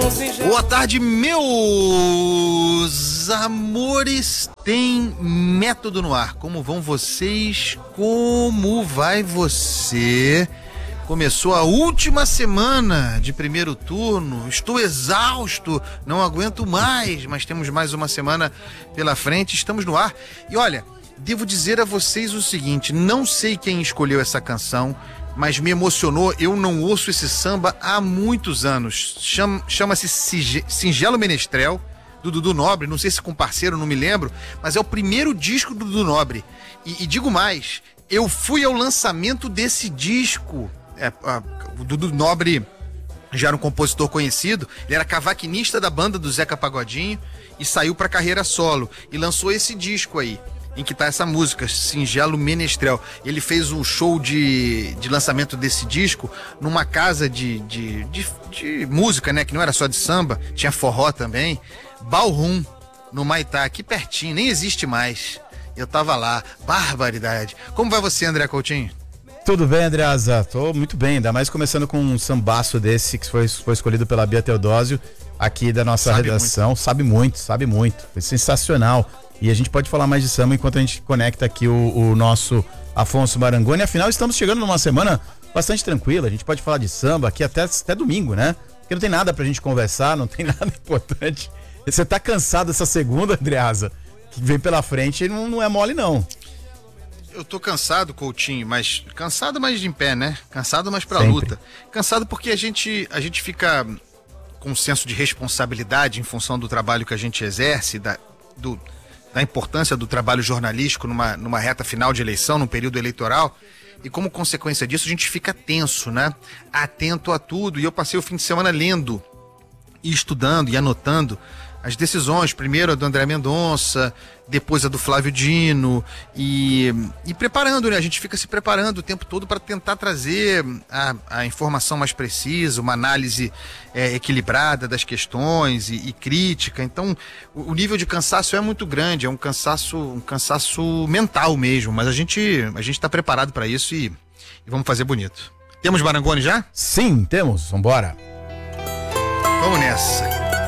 Boa tarde, meus amores. Tem Método no ar. Como vão vocês? Como vai você? Começou a última semana de primeiro turno. Estou exausto, não aguento mais, mas temos mais uma semana pela frente. Estamos no ar. E olha, devo dizer a vocês o seguinte: não sei quem escolheu essa canção, mas me emocionou. Eu não ouço esse samba há muitos anos. Chama-se Singelo Menestrel, do Dudu Nobre. Não sei se com parceiro, não me lembro, mas é o primeiro disco do Dudu Nobre. E digo mais, eu fui ao lançamento desse disco. O Dudu Nobre já era um compositor conhecido, ele era cavaquinista da banda do Zeca Pagodinho e saiu pra carreira solo e lançou esse disco aí, em que tá essa música, Singelo Menestrel. Ele fez um show de lançamento desse disco numa casa de música, né? Que não era só de samba, tinha forró também. Ballroom, no Maitá, aqui pertinho, nem existe mais. Eu tava lá, barbaridade. Como vai você, André Coutinho? Tudo bem, Andreasa? Tô muito bem, ainda mais começando com um sambaço desse que foi escolhido pela Bia Teodósio aqui da nossa redação. Muito. Sabe muito. Foi sensacional. E a gente pode falar mais de samba enquanto a gente conecta aqui o nosso Afonso Marangoni. Afinal, estamos chegando numa semana bastante tranquila. A gente pode falar de samba aqui até domingo, né? Porque não tem nada pra gente conversar, não tem nada importante. Você tá cansado essa segunda, Andreasa, que vem pela frente, não é mole, não. Eu tô cansado, Coutinho, mas cansado mais de em pé, né? Cansado mais pra Sempre. luta. Cansado porque a gente fica com um senso de responsabilidade em função do trabalho que a gente exerce, da importância do trabalho jornalístico numa reta final de eleição, num período eleitoral, e como consequência disso a gente fica tenso, né? Atento a tudo. E eu passei o fim de semana lendo e estudando e anotando as decisões, primeiro a do André Mendonça, depois a do Flávio Dino, e preparando, né? A gente fica se preparando o tempo todo para tentar trazer a informação mais precisa, uma análise equilibrada das questões e crítica. Então, o nível de cansaço é muito grande, é um cansaço mental mesmo, mas a gente está preparado para isso e vamos fazer bonito. Temos Marangoni já? Sim, temos. Vambora. Vamos nessa.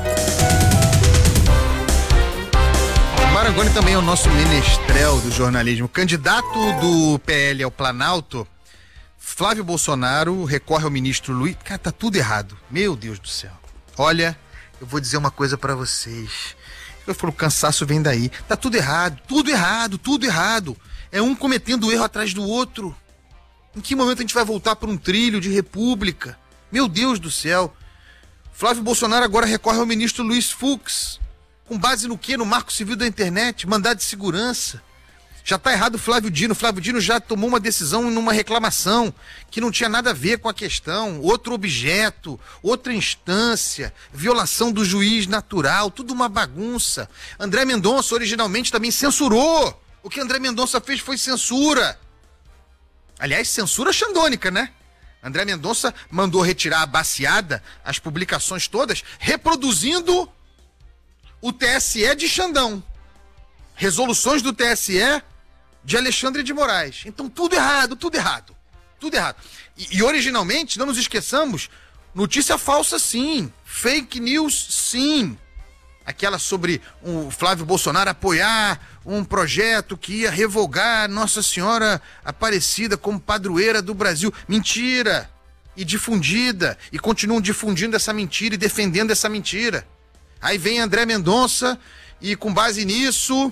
Marangoni também é o nosso menestrel do jornalismo. Candidato do PL ao Planalto, Flávio Bolsonaro recorre ao ministro Luiz... Cara, tá tudo errado. Meu Deus do céu. Olha, eu vou dizer uma coisa pra vocês. Eu falo, o cansaço vem daí. Tá tudo errado, tudo errado, tudo errado. É um cometendo erro atrás do outro. Em que momento a gente vai voltar para um trilho de república? Meu Deus do céu. Flávio Bolsonaro agora recorre ao ministro Luiz Fux. Com base no quê? No Marco Civil da Internet, mandado de segurança. Já está errado o Flávio Dino. O Flávio Dino já tomou uma decisão numa reclamação que não tinha nada a ver com a questão. Outro objeto, outra instância, violação do juiz natural, tudo uma bagunça. André Mendonça originalmente também censurou. O que André Mendonça fez foi censura. Aliás, censura xandônica, né? André Mendonça mandou retirar a baciada, as publicações todas, reproduzindo o TSE de Xandão. Resoluções do TSE de Alexandre de Moraes. Então tudo errado, tudo errado. Tudo errado. E originalmente, não nos esqueçamos, notícia falsa sim, fake news sim. Aquela sobre o Flávio Bolsonaro apoiar um projeto que ia revogar Nossa Senhora Aparecida como padroeira do Brasil. Mentira! E difundida. E continuam difundindo essa mentira e defendendo essa mentira. Aí vem André Mendonça e, com base nisso,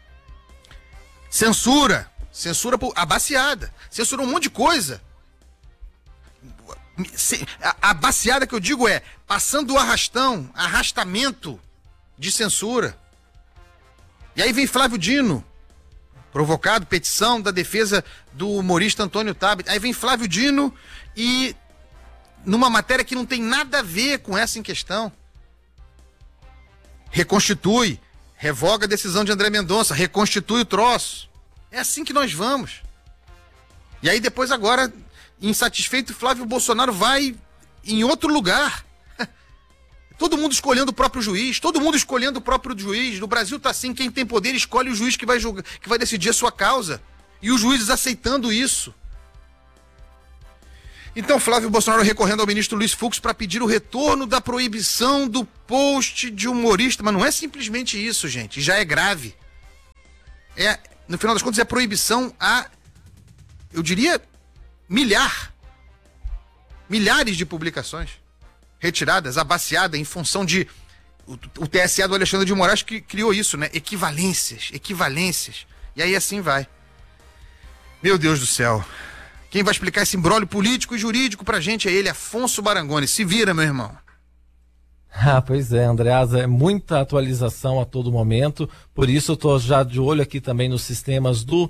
censura a baciada, censura um monte de coisa. A baciada que eu digo é passando o arrastamento de censura. E aí vem Flávio Dino, provocado, petição da defesa do humorista Antônio Tabet. Aí vem Flávio Dino e, numa matéria que não tem nada a ver com essa em questão, reconstitui, revoga a decisão de André Mendonça, reconstitui o troço. É assim que nós vamos. E aí depois agora, insatisfeito, Flávio Bolsonaro vai em outro lugar. Todo mundo escolhendo o próprio juiz, No Brasil tá assim, quem tem poder escolhe o juiz que vai julgar, que vai decidir a sua causa. E os juízes aceitando isso. Então, Flávio Bolsonaro recorrendo ao ministro Luiz Fux para pedir o retorno da proibição do post de humorista. Mas não é simplesmente isso, gente. Já é grave. No final das contas, é proibição a, eu diria, milhares de publicações retiradas, abaciadas em função de... O TSE do Alexandre de Moraes que criou isso, né? Equivalências. E aí assim vai. Meu Deus do céu. Quem vai explicar esse imbróglio político e jurídico pra gente é ele, Afonso Barangoni. Se vira, meu irmão. Pois é, Andreasa, é muita atualização a todo momento, por isso eu estou já de olho aqui também nos sistemas do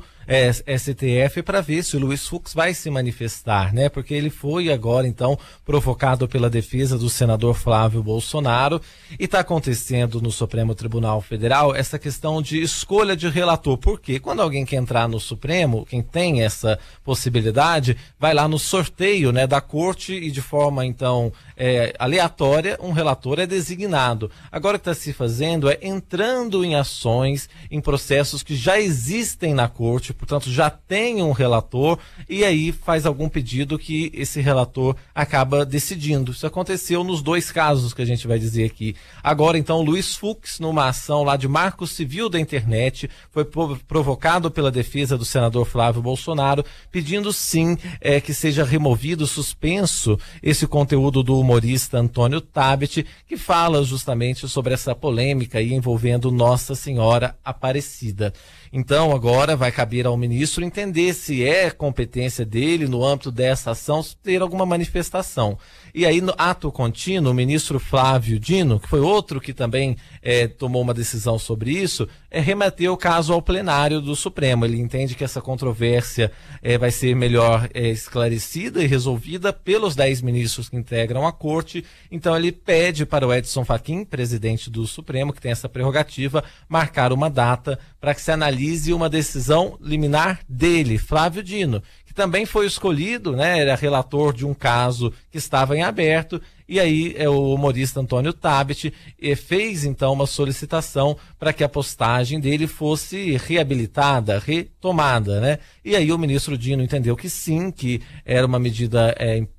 STF para ver se o Luiz Fux vai se manifestar, né? Porque ele foi agora, então, provocado pela defesa do senador Flávio Bolsonaro e está acontecendo no Supremo Tribunal Federal essa questão de escolha de relator. Por quê? Quando alguém quer entrar no Supremo, quem tem essa possibilidade, vai lá no sorteio, né, da corte e de forma, então, aleatória, um relator é designado. Agora o que está se fazendo é entrando em ações, em processos que já existem na corte, portanto já tem um relator e aí faz algum pedido que esse relator acaba decidindo. Isso aconteceu nos dois casos que a gente vai dizer aqui. Agora então o Luiz Fux, numa ação lá de marco civil da internet, foi provocado pela defesa do senador Flávio Bolsonaro, pedindo sim que seja removido, suspenso esse conteúdo do humorista Antônio Tabet, que fala justamente sobre essa polêmica aí envolvendo Nossa Senhora Aparecida. Então agora vai caber ao ministro entender se é competência dele, no âmbito dessa ação, ter alguma manifestação. E aí, no ato contínuo, o ministro Flávio Dino, que foi outro que também tomou uma decisão sobre isso, remeteu o caso ao plenário do Supremo. Ele entende que essa controvérsia vai ser melhor esclarecida e resolvida pelos 10 ministros que integram a corte. Então ele pede para o Edson Fachin, presidente do Supremo, que tem essa prerrogativa, marcar uma data para que se analise uma decisão liminar dele, Flávio Dino, que também foi escolhido, né, era relator de um caso que estava em aberto, e aí o humorista Antônio Tabet fez então uma solicitação para que a postagem dele fosse reabilitada, retomada, né? E aí o ministro Dino entendeu que sim, que era uma medida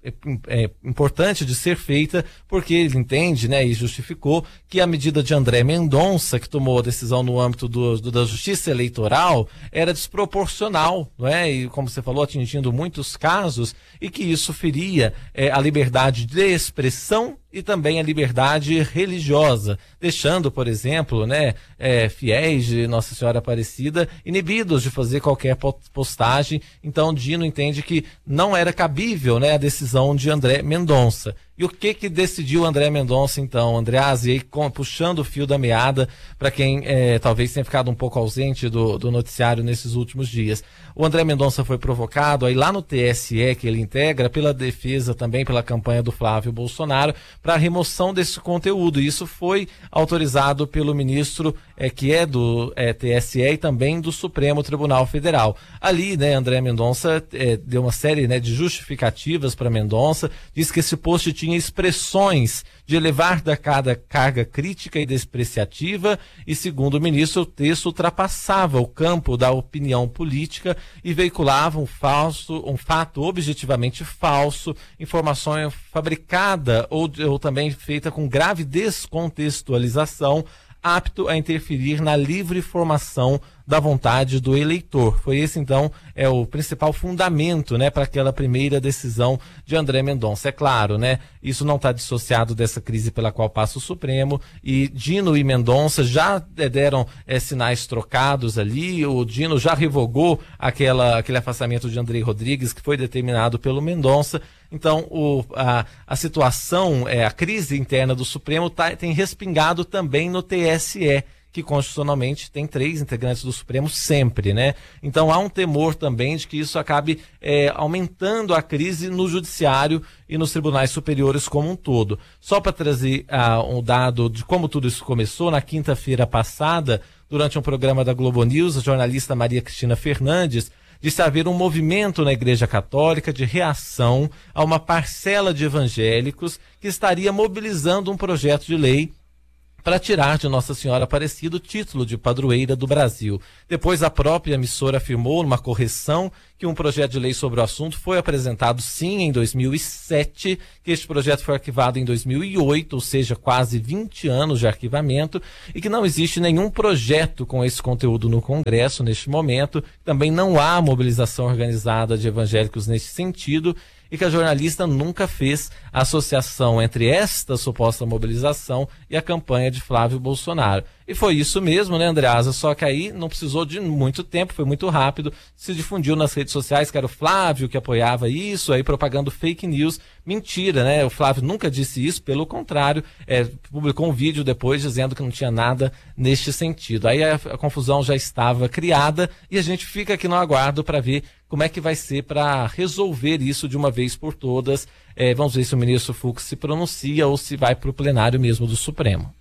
importante de ser feita, porque ele entende, né, e justificou que a medida de André Mendonça, que tomou a decisão no âmbito da justiça eleitoral, era desproporcional, não é? E como você falou, atingindo muitos casos, e que isso feria a liberdade de expressão e também a liberdade religiosa, deixando, por exemplo, né, fiéis de Nossa Senhora Aparecida inibidos de fazer qualquer postagem. Então Dino entende que não era cabível, né, a decisão de André Mendonça. E o que decidiu André Mendonça então, Andreas, e aí puxando o fio da meada para quem talvez tenha ficado um pouco ausente do noticiário nesses últimos dias. O André Mendonça foi provocado aí lá no TSE, que ele integra, pela defesa também, pela campanha do Flávio Bolsonaro, para a remoção desse conteúdo. E isso foi autorizado pelo ministro que é do TSE e também do Supremo Tribunal Federal. Ali, né, André Mendonça deu uma série, né, de justificativas para Mendonça, diz que esse post tinha expressões de elevada carga crítica e despreciativa e, segundo o ministro, o texto ultrapassava o campo da opinião política e veiculava um fato objetivamente falso, informação fabricada ou também feita com grave descontextualização, apto a interferir na livre formação da vontade do eleitor. Foi esse, então, o principal fundamento, né, para aquela primeira decisão de André Mendonça. É claro, né, isso não está dissociado dessa crise pela qual passa o Supremo, e Dino e Mendonça já deram sinais trocados ali. O Dino já revogou aquele afastamento de Andrei Rodrigues, que foi determinado pelo Mendonça. Então, a situação, a crise interna do Supremo tem respingado também no TSE, que constitucionalmente tem 3 integrantes do Supremo sempre, né? Então há um temor também de que isso acabe aumentando a crise no judiciário e nos tribunais superiores como um todo. Só para trazer um dado de como tudo isso começou, na quinta-feira passada, durante um programa da Globo News, a jornalista Maria Cristina Fernandes disse haver um movimento na Igreja Católica de reação a uma parcela de evangélicos que estaria mobilizando um projeto de lei para tirar de Nossa Senhora Aparecida o título de padroeira do Brasil. Depois, a própria emissora afirmou, numa correção, que um projeto de lei sobre o assunto foi apresentado sim em 2007, que este projeto foi arquivado em 2008, ou seja, quase 20 anos de arquivamento, e que não existe nenhum projeto com esse conteúdo no Congresso neste momento. Também não há mobilização organizada de evangélicos nesse sentido, e que a jornalista nunca fez associação entre esta suposta mobilização e a campanha de Flávio Bolsonaro. E foi isso mesmo, né, Andreasa? Só que aí não precisou de muito tempo, foi muito rápido, se difundiu nas redes sociais que era o Flávio que apoiava isso, aí propagando fake news. Mentira, né? O Flávio nunca disse isso, pelo contrário, publicou um vídeo depois dizendo que não tinha nada neste sentido. Aí a confusão já estava criada e a gente fica aqui no aguardo para ver como é que vai ser para resolver isso de uma vez por todas. Vamos ver se o ministro Fux se pronuncia ou se vai para o plenário mesmo do Supremo.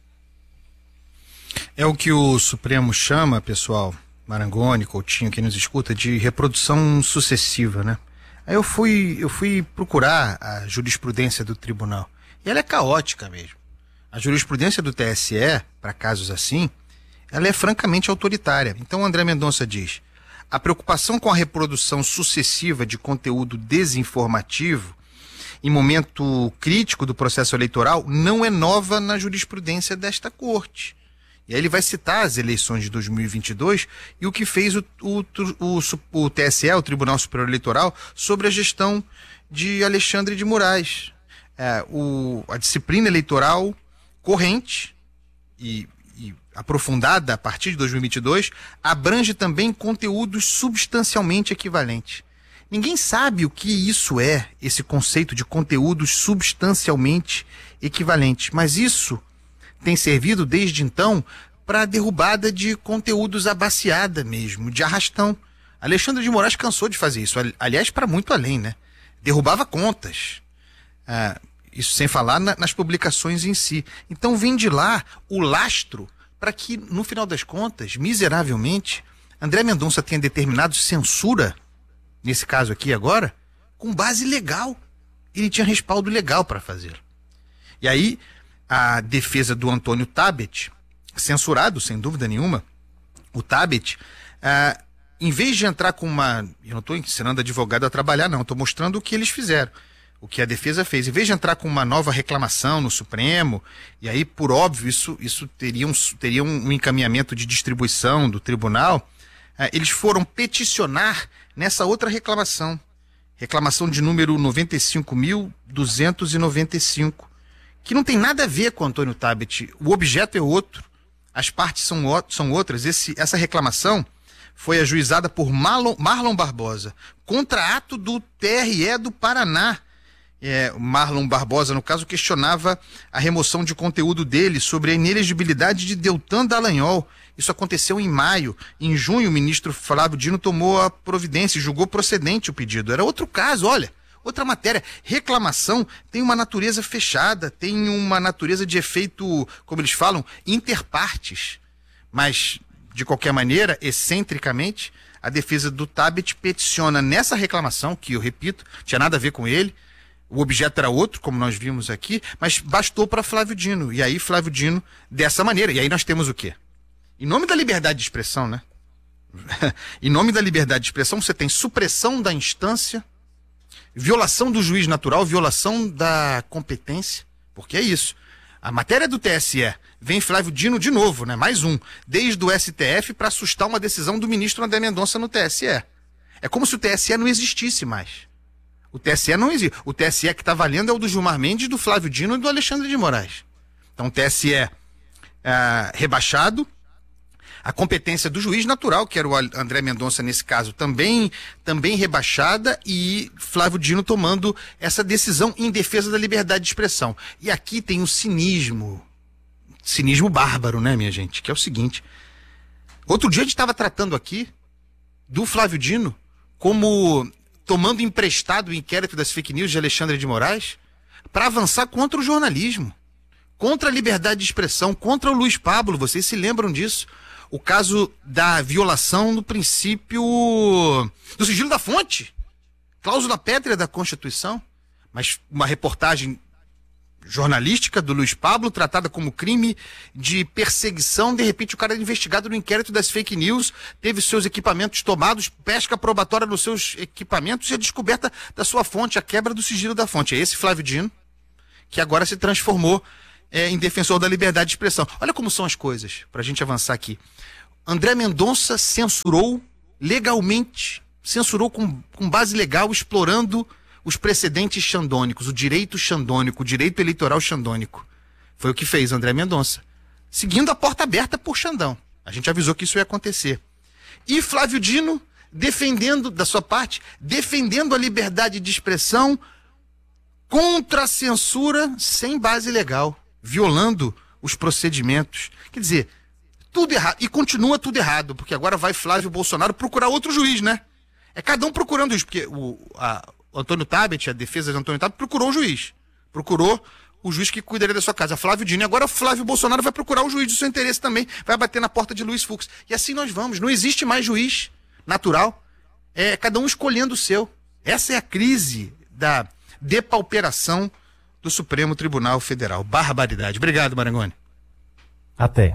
É o que o Supremo chama, pessoal, Marangoni, Coutinho, quem nos escuta, de reprodução sucessiva, né? Aí eu fui procurar a jurisprudência do tribunal. E ela é caótica mesmo. A jurisprudência do TSE, para casos assim, ela é francamente autoritária. Então o André Mendonça diz: a preocupação com a reprodução sucessiva de conteúdo desinformativo em momento crítico do processo eleitoral não é nova na jurisprudência desta corte. E aí ele vai citar as eleições de 2022 e o que fez o TSE, o Tribunal Superior Eleitoral, sobre a gestão de Alexandre de Moraes. A disciplina eleitoral corrente e aprofundada a partir de 2022 abrange também conteúdos substancialmente equivalentes. Ninguém sabe o que isso é, esse conceito de conteúdos substancialmente equivalentes, mas isso tem servido desde então para a derrubada de conteúdos abaciada mesmo, de arrastão. Alexandre de Moraes cansou de fazer isso, aliás, para muito além, né? Derrubava contas. Isso sem falar nas publicações em si. Então vem de lá o lastro para que, no final das contas, miseravelmente, André Mendonça tenha determinado censura, nesse caso aqui agora, com base legal. Ele tinha respaldo legal para fazer. E aí, a defesa do Antônio Tabet, censurado, sem dúvida nenhuma, o Tabet, em vez de entrar com uma... Eu não estou ensinando advogado a trabalhar, não. Estou mostrando o que eles fizeram, o que a defesa fez. Em vez de entrar com uma nova reclamação no Supremo, e aí, por óbvio, isso teria um encaminhamento de distribuição do tribunal, eles foram peticionar nessa outra reclamação. Reclamação de número 95.295. Que não tem nada a ver com o Antônio Tabet. O objeto é outro, as partes são outras. Essa reclamação foi ajuizada por Marlon Barbosa, contra ato do TRE do Paraná. Marlon Barbosa, no caso, questionava a remoção de conteúdo dele sobre a inelegibilidade de Deltan Dallagnol. Isso aconteceu em maio. Em junho, o ministro Flávio Dino tomou a providência e julgou procedente o pedido. Era outro caso, olha. Outra matéria, reclamação tem uma natureza fechada, tem uma natureza de efeito, como eles falam, interpartes. Mas, de qualquer maneira, excentricamente, a defesa do Tabet peticiona nessa reclamação, que eu repito, tinha nada a ver com ele, o objeto era outro, como nós vimos aqui, mas bastou para Flávio Dino. E aí Flávio Dino, dessa maneira, e aí nós temos o quê? Em nome da liberdade de expressão, né? Em nome da liberdade de expressão, você tem supressão da instância, violação do juiz natural, violação da competência, porque é isso. A matéria do TSE, vem Flávio Dino de novo, né? Mais um, desde o STF para assustar uma decisão do ministro André Mendonça no TSE. É como se o TSE não existisse mais. O TSE não existe. O TSE que está valendo é o do Gilmar Mendes, do Flávio Dino e do Alexandre de Moraes. Então o TSE rebaixado, a competência do juiz natural, que era o André Mendonça nesse caso, também rebaixada, e Flávio Dino tomando essa decisão em defesa da liberdade de expressão. E aqui tem um cinismo bárbaro, né, minha gente, que é o seguinte. Outro dia a gente estava tratando aqui do Flávio Dino como tomando emprestado o inquérito das fake news de Alexandre de Moraes para avançar contra o jornalismo, contra a liberdade de expressão, contra o Luiz Pablo, vocês se lembram disso? O caso da violação do princípio do sigilo da fonte, cláusula pétrea da Constituição. Mas uma reportagem jornalística do Luiz Pablo, tratada como crime de perseguição. De repente o cara é investigado no inquérito das fake news, teve seus equipamentos tomados, pesca probatória nos seus equipamentos e a descoberta da sua fonte, a quebra do sigilo da fonte. É esse Flávio Dino que agora se transformou em defensor da liberdade de expressão. Olha como são as coisas, pra gente avançar aqui. André Mendonça censurou legalmente, censurou com base legal, explorando os precedentes xandônicos, o direito xandônico, o direito eleitoral xandônico. Foi o que fez André Mendonça, seguindo a porta aberta por Xandão. A gente avisou que isso ia acontecer. E Flávio Dino, defendendo, da sua parte, defendendo a liberdade de expressão contra a censura sem base legal, violando os procedimentos. Quer dizer, tudo errado. E continua tudo errado, porque agora vai Flávio Bolsonaro procurar outro juiz, né? É cada um procurando juiz, porque o Antônio Tabet, a defesa de Antônio Tabet, procurou um juiz. Procurou o juiz que cuidaria da sua casa, Flávio Dino. E agora o Flávio Bolsonaro vai procurar o juiz do seu interesse também. Vai bater na porta de Luiz Fux. E assim nós vamos. Não existe mais juiz natural. É cada um escolhendo o seu. Essa é a crise da depauperação do Supremo Tribunal Federal. Barbaridade. Obrigado, Marangoni. Até.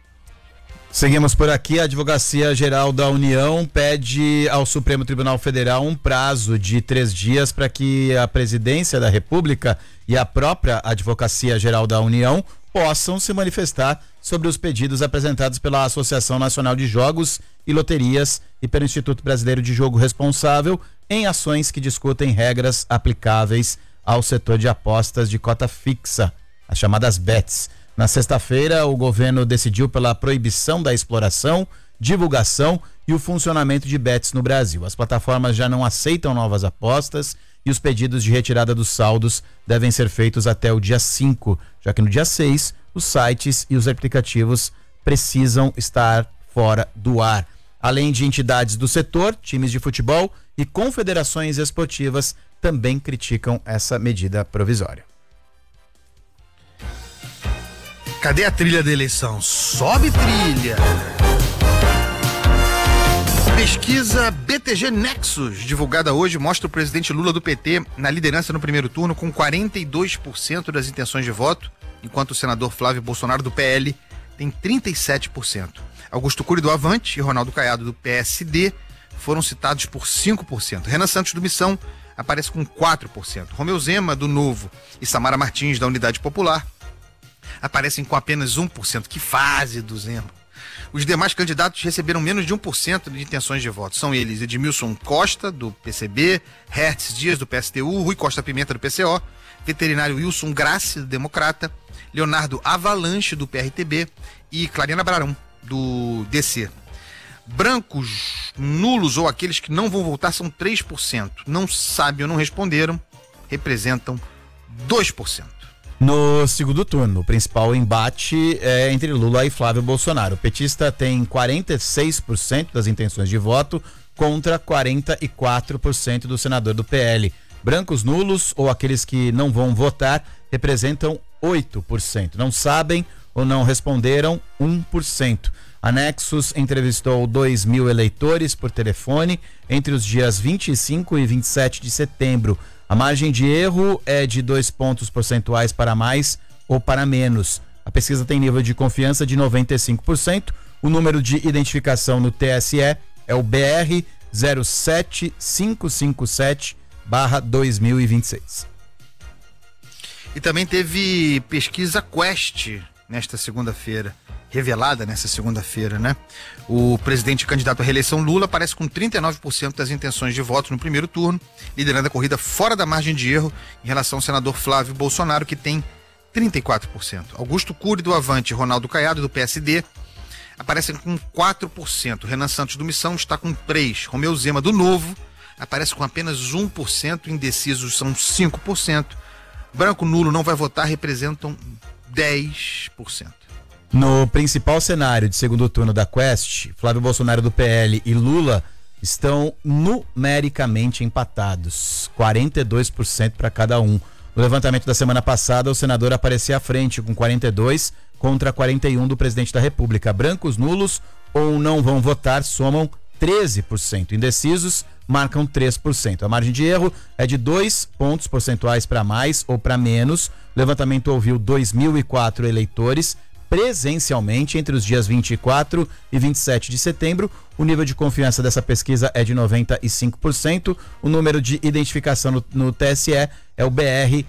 Seguimos por aqui. A Advocacia Geral da União pede ao Supremo Tribunal Federal um prazo de 3 dias para que a Presidência da República e a própria Advocacia Geral da União possam se manifestar sobre os pedidos apresentados pela Associação Nacional de Jogos e Loterias e pelo Instituto Brasileiro de Jogo Responsável em ações que discutem regras aplicáveis ao setor de apostas de cota fixa, as chamadas bets. Na sexta-feira, o governo decidiu pela proibição da exploração, divulgação e o funcionamento de bets no Brasil. As plataformas já não aceitam novas apostas e os pedidos de retirada dos saldos devem ser feitos até o dia 5, já que no dia 6, os sites e os aplicativos precisam estar fora do ar. Além de entidades do setor, times de futebol e confederações esportivas também criticam essa medida provisória. Cadê a trilha da eleição? Sobe trilha! Pesquisa BTG Nexus, divulgada hoje, mostra o presidente Lula do PT na liderança no primeiro turno com 42% das intenções de voto, enquanto o senador Flávio Bolsonaro do PL tem 37%. Augusto Cury do Avante e Ronaldo Caiado do PSD foram citados por 5%. Renan Santos do Missão aparece com 4%. Romeu Zema do Novo e Samara Martins da Unidade Popular aparecem com apenas 1%. Que fase do Zema! Os demais candidatos receberam menos de 1% de intenções de voto. São eles Edmilson Costa, do PCB, Hertz Dias, do PSTU, Rui Costa Pimenta, do PCO, veterinário Wilson Grassi, do Democrata, Leonardo Avalanche, do PRTB e Clarina Brarão, do DC. Brancos, nulos ou aqueles que não vão votar são 3%. Não sabem ou não responderam, representam 2%. No segundo turno, o principal embate é entre Lula e Flávio Bolsonaro. O petista tem 46% das intenções de voto contra 44% do senador do PL. Brancos nulos ou aqueles que não vão votar representam 8%. Não sabem ou não responderam 1%. A Nexus entrevistou 2.000 eleitores por telefone entre os dias 25 e 27 de setembro. A margem de erro é de 2 pontos percentuais para mais ou para menos. A pesquisa tem nível de confiança de 95%. O número de identificação no TSE é o BR 07557/2026. E também teve pesquisa Quest nesta segunda-feira, revelada nessa segunda-feira, né? O presidente candidato à reeleição Lula aparece com 39% das intenções de voto no primeiro turno, liderando a corrida fora da margem de erro em relação ao senador Flávio Bolsonaro, que tem 34%. Augusto Cury do Avante e Ronaldo Caiado do PSD aparecem com 4%. Renan Santos do Missão está com 3%. Romeu Zema do Novo aparece com apenas 1%. Indecisos são 5%. Branco nulo não vai votar, representam 10%. No principal cenário de segundo turno da Quest, Flávio Bolsonaro do PL e Lula estão numericamente empatados, 42% para cada um. No levantamento da semana passada, o senador aparecia à frente com 42 contra 41 do presidente da República. Brancos nulos ou não vão votar somam 13%. Indecisos marcam 3%. A margem de erro é de 2 pontos percentuais para mais ou para menos. O levantamento ouviu 2.004 eleitores presencialmente entre os dias 24 e 27 de setembro. O nível de confiança dessa pesquisa é de 95%. O número de identificação no TSE é o BR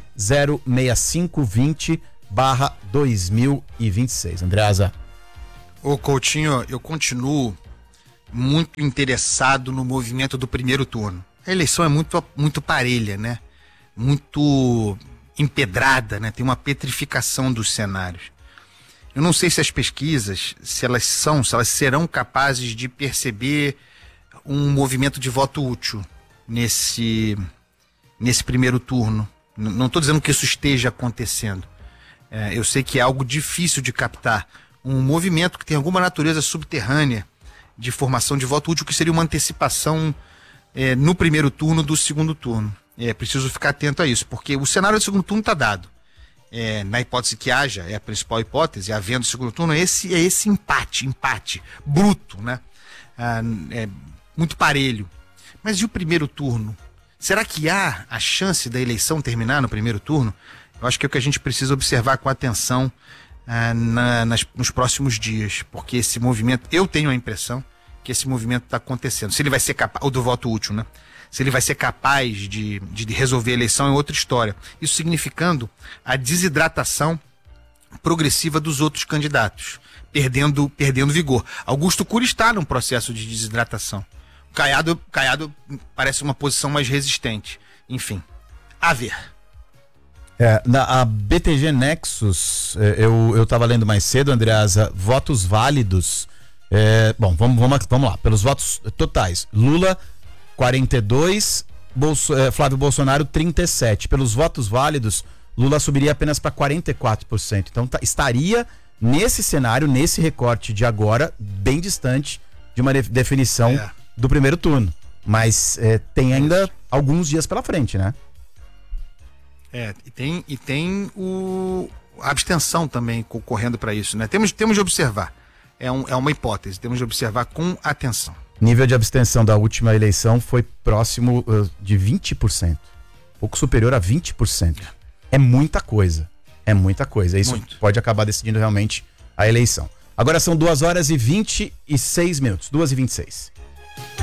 06520/2026. Andreasa. Ô Coutinho, eu continuo muito interessado no movimento do primeiro turno. A eleição é muito parelha, né? Muito empedrada, né? Tem uma petrificação dos cenários. Eu não sei se as pesquisas, se elas serão capazes de perceber um movimento de voto útil nesse primeiro turno. Não estou dizendo que isso esteja acontecendo. Eu sei que é algo difícil de captar. Um movimento que tem alguma natureza subterrânea de formação de voto útil, que seria uma antecipação no primeiro turno do segundo turno. É preciso ficar atento a isso, porque o cenário do segundo turno está dado. Na hipótese que haja, é a principal hipótese, havendo segundo turno, é esse empate bruto, né? Muito parelho. Mas e o primeiro turno? Será que há a chance da eleição terminar no primeiro turno? Eu acho que é o que a gente precisa observar com atenção nos próximos dias, porque esse movimento, eu tenho a impressão que esse movimento está acontecendo. Se ele vai ser capaz, ou do voto útil, né? Se ele vai ser capaz de resolver a eleição é outra história. Isso significando a desidratação progressiva dos outros candidatos, perdendo vigor. Augusto Cury está num processo de desidratação. O Caiado parece uma posição mais resistente. Enfim, a ver. A BTG Nexus, eu estava lendo mais cedo, Andreasa, votos válidos. Bom, vamos lá, pelos votos totais. Lula, 42, Flávio Bolsonaro, 37. Pelos votos válidos, Lula subiria apenas para 44%. Então estaria nesse cenário, nesse recorte de agora, bem distante de uma definição do primeiro turno. Mas tem ainda alguns dias pela frente, né? E tem a abstenção também concorrendo para isso, né? Temos de observar. É uma hipótese, temos de observar com atenção. Nível de abstenção da última eleição foi próximo de 20%. Pouco superior a 20%. É muita coisa. Isso pode acabar decidindo realmente a eleição. Agora são 2h26. 2h26.